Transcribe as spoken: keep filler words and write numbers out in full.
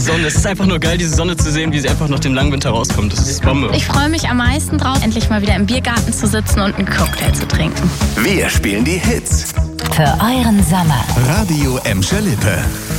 Sonne, es ist einfach nur geil, diese Sonne zu sehen, wie sie einfach nach dem langen Winter rauskommt. Das ist Bombe. Ich freue mich am meisten drauf, endlich mal wieder im Biergarten zu sitzen und einen Cocktail zu trinken. Wir spielen die Hits für euren Sommer. Radio Emscher Lippe.